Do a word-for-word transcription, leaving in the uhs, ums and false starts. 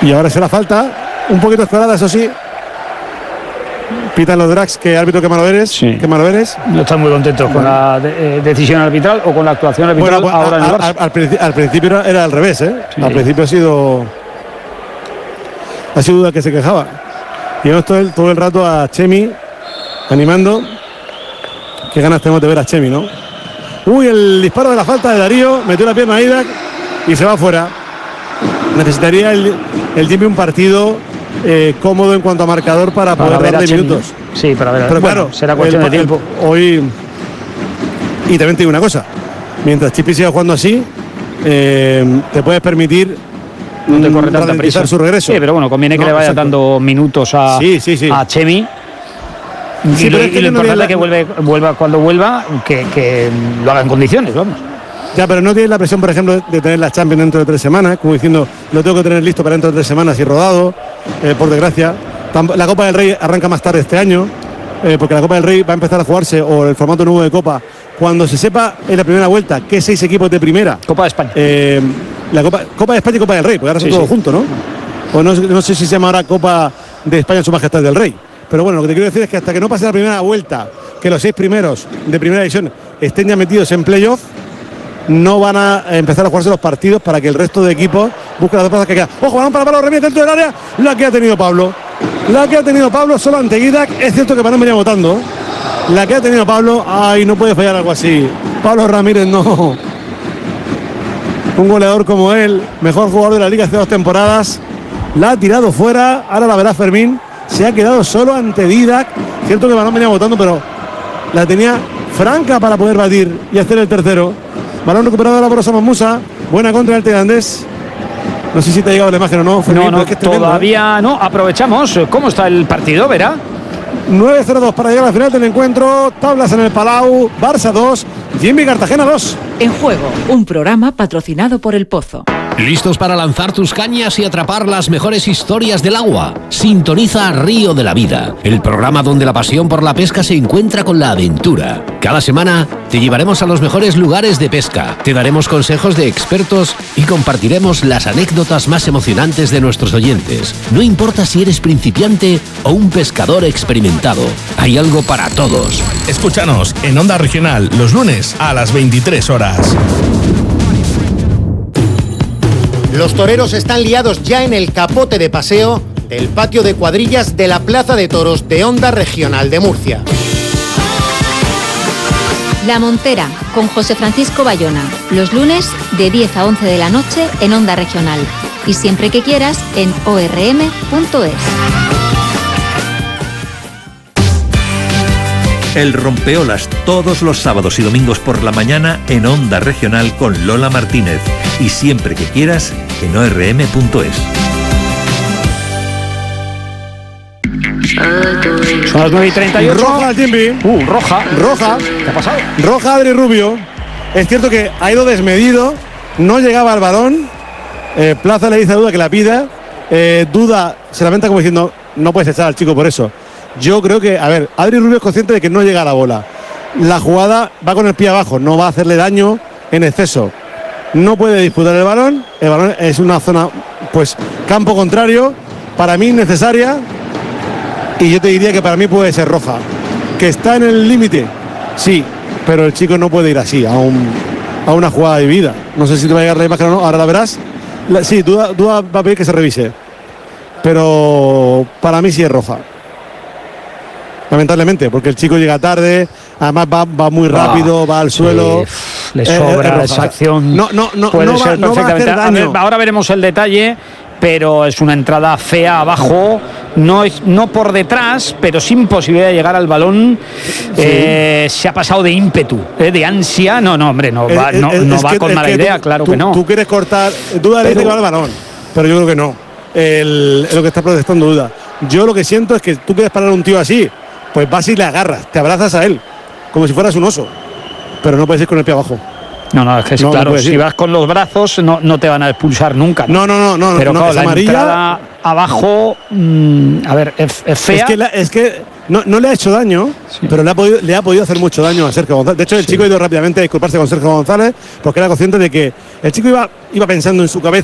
Y ahora será falta, un poquito escorada, eso sí. Pitan los drags, que árbitro, que malo eres, sí. que malo eres. No están muy contentos con la de, eh, decisión arbitral o con la actuación arbitral. Bueno, ahora a, en el a, Barça. al, al, principi- al principio era, era al revés, ¿eh? Sí. Al principio ha sido ha sido Duda que se quejaba. Y vemos todo el, todo el rato a Chemi animando. Qué ganas tenemos de ver a Chemi, ¿no? Uy, el disparo de la falta de Darío, metió la pierna a Idak y se va fuera. Necesitaría el, el tiempo un partido eh, cómodo en cuanto a marcador para, para poder darle minutos. Sí, para ver. Pero bueno, claro, será cuestión el, de tiempo. El, hoy. Y también te digo una cosa: mientras Chipi siga jugando así, eh, te puedes permitir. No te corre tanta prisa su regreso. Sí, pero bueno, conviene que no, le vaya exacto. dando minutos a, sí, sí, sí. a Chemi. Sí, y lo, pero es que y lo no importante la... es que vuelve, vuelva cuando vuelva, que, que lo haga en condiciones, vamos. Ya, pero no tienes la presión, por ejemplo, de tener la Champions dentro de tres semanas, como diciendo, lo tengo que tener listo para dentro de tres semanas y rodado, eh, por desgracia. La Copa del Rey arranca más tarde este año, eh, porque la Copa del Rey va a empezar a jugarse, o el formato nuevo de Copa, cuando se sepa en la primera vuelta qué seis equipos de primera. Copa de España. Eh, la Copa, Copa de España y Copa del Rey, porque ahora son sí, todos sí. juntos, ¿no? O no, no sé si se llama ahora Copa de España en Su Majestad del Rey. Pero bueno, lo que te quiero decir es que hasta que no pase la primera vuelta, que los seis primeros de primera división estén ya metidos en playoff, no van a empezar a jugarse los partidos para que el resto de equipos busquen las dos plazas que quedan. Ojo, balón para Pablo Ramírez dentro del área, la que ha tenido Pablo. La que ha tenido Pablo solo ante Guidac. Es cierto que Panamá venía votando. La que ha tenido Pablo, ay, no puede fallar algo así. Pablo Ramírez no. Un goleador como él, mejor jugador de la liga hace dos temporadas, la ha tirado fuera, ahora la verá Fermín. Se ha quedado solo ante Didac. Cierto que Balón venía votando, pero la tenía franca para poder batir y hacer el tercero. Balón recuperado ahora por Osama Musa. Buena contra el tailandés. No sé si te ha llegado la imagen o no. Fermín, no, no, es que es tremendo, todavía ¿eh? no. Aprovechamos. ¿Cómo está el partido, Verá? nueve cero dos para llegar al final del encuentro. Tablas en el Palau. Barça dos, Jimmy Cartagena dos. En Juego, un programa patrocinado por El Pozo. ¿Listos para lanzar tus cañas y atrapar las mejores historias del agua? Sintoniza Río de la Vida, el programa donde la pasión por la pesca se encuentra con la aventura. Cada semana te llevaremos a los mejores lugares de pesca, te daremos consejos de expertos y compartiremos las anécdotas más emocionantes de nuestros oyentes. No importa si eres principiante o un pescador experimentado, hay algo para todos. Escúchanos en Onda Regional los lunes a las veintitrés horas. Los toreros están liados ya en el capote de paseo del patio de cuadrillas de la Plaza de Toros de Onda Regional de Murcia. La Montera, con José Francisco Bayona, los lunes de diez a once de la noche en Onda Regional y siempre que quieras en o r m punto es. El Rompeolas, todos los sábados y domingos por la mañana en Onda Regional con Lola Martínez. Y siempre que quieras en o r m punto es. Son las nueve y treinta y ocho. Roja al Timbi. Uh, roja. Roja. ¿Qué ha pasado? Roja Adri Rubio. Es cierto que ha ido desmedido. No llegaba al balón. Eh, Plaza le dice a Duda que la pida. Eh, Duda se lamenta como diciendo, no puedes echar al chico por eso. Yo creo que, a ver, Adri Rubio es consciente de que no llega a la bola. La jugada va con el pie abajo, no va a hacerle daño en exceso. No puede disputar el balón. El balón es una zona, pues, campo contrario. Para mí innecesaria. Y yo te diría que para mí puede ser roja. Que está en el límite, sí, pero el chico no puede ir así a, un, a una jugada de vida. No sé si te va a llegar la imagen o no, ahora la verás. La, sí, Duda, Duda va a pedir que se revise. Pero para mí sí es roja. Lamentablemente, porque el chico llega tarde, además va, va muy rápido, ah, va al suelo. Sí, le sobra eh, esa acción. No, no, no, puede no, ser va, no va a hacer daño. A ver, ahora veremos el detalle, pero es una entrada fea abajo, no, es, no por detrás, pero sin posibilidad de llegar al balón. Sí. Eh, se ha pasado de ímpetu, eh, de ansia. No, no, hombre, no va, es, no, no va que, con mala idea, tú, claro tú, que no. Tú quieres cortar, Duda le dice que va al balón, pero yo creo que no. El, lo que está protestando Duda. Yo lo que siento es que tú quieres parar a un tío así, pues vas y le agarras, te abrazas a él, como si fueras un oso, pero no puedes ir con el pie abajo. No, no, es que no, claro, no si vas con los brazos no, no te van a expulsar nunca. No, no, no, no. Pero no, claro, es la amarilla. Entrada abajo, mmm, a ver, es, es fea. Es que, la, es que no, no le ha hecho daño, sí. pero le ha, podido, le ha podido hacer mucho daño a Sergio González. De hecho, el sí. chico ha ido rápidamente a disculparse con Sergio González porque era consciente de que el chico iba, iba pensando en su cabeza